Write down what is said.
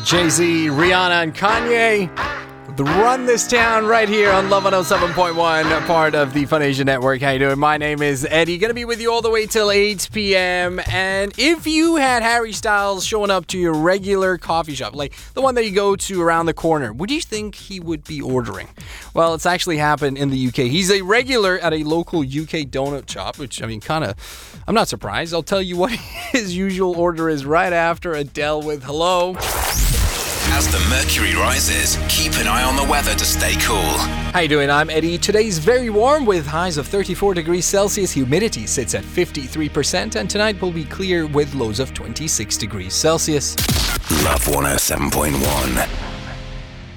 Jay-Z, Rihanna, and Kanye. The Run This Town right here on Love 107.1, part of the Fun Asia Network. How you doing? My name is Eddie. Gonna be with you all the way till 8 p.m. And if you had Harry Styles showing up to your regular coffee shop, like the one that you go to around the corner, what do you think he would be ordering? Well, it's actually happened in the UK. He's a regular at a local UK donut shop, which, I mean, I'm not surprised. I'll tell you what his usual order is right after Adele with Hello. As the mercury rises, keep an eye on the weather to stay cool. How you doing? I'm Eddie. Today's very warm with highs of 34 degrees Celsius. Humidity sits at 53%, and tonight will be clear with lows of 26 degrees Celsius. Love 107.1.